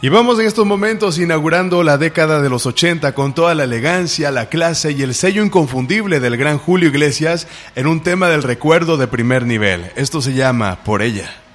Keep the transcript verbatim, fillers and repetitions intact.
Y vamos en estos momentos inaugurando la década de los ochenta con toda la elegancia, la clase y el sello inconfundible del gran Julio Iglesias en un tema del recuerdo de primer nivel. Esto se llama Por Ella.